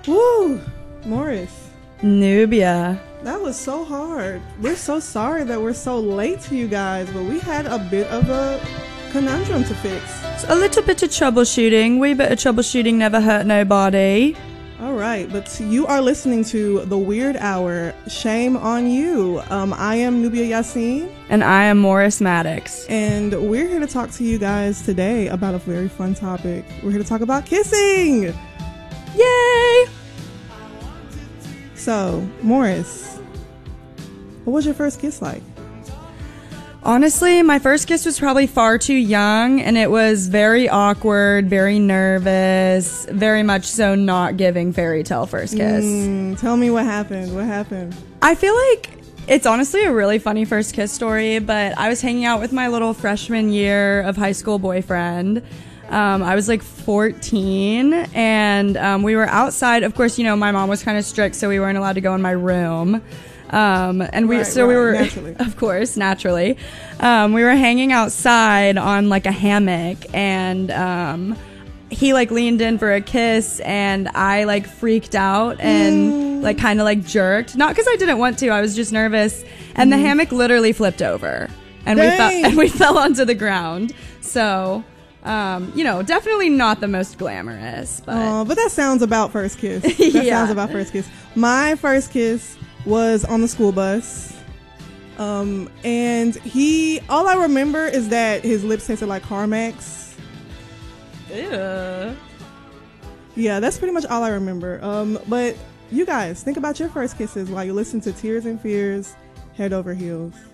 Woo! Morris, Nubia. that was so hard. We're so sorry that we're so late to you guys, but we had a bit of a conundrum to fix. A little bit of troubleshooting. Wee bit of troubleshooting never hurt nobody. All right, but you are listening to The Weird Hour. Shame on you. I am Nubia Yassin. And I am Morris Maddox. And we're here to talk to you guys today about a very fun topic. We're here to talk about kissing. Yay! So, Morris, what was your first kiss like? Honestly, my first kiss was probably far too young, and it was very awkward, very nervous, very much so not giving fairy tale first kiss. Tell me what happened. What happened? I feel like it's honestly a really funny first kiss story, but I was hanging out with my little freshman year of high school boyfriend. I was like 14, and we were outside. Of course, you know, my mom was kind of strict, so we weren't allowed to go in my room. And we were, naturally. Of course, naturally. We were hanging outside on like a hammock, and he like leaned in for a kiss, and I like freaked out and like kind of like jerked. Not because I didn't want to, I was just nervous. And the hammock literally flipped over, and we fell onto the ground. So, you know, definitely not the most glamorous, but But that sounds about first kiss. That sounds about first kiss. My first kiss was on the school bus. And all I remember is that his lips tasted like Carmex. Ew. Yeah, that's pretty much all I remember. But you guys, think about your first kisses while you listen to Tears and Fears, Head Over Heels.